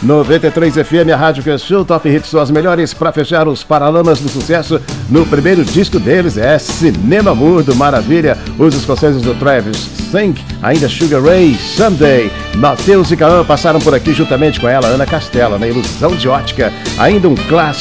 93 FM, a rádio que eu sou, Top Hits são as melhores para fechar os paralamas do sucesso. No primeiro disco deles é Cinema Mudo, maravilha. Os escoceses do Travis Sink, ainda Sugar Ray, Someday. Matheus e Cauã passaram por aqui juntamente com ela, Ana Castela, na Ilusão de Ótica. Ainda um clássico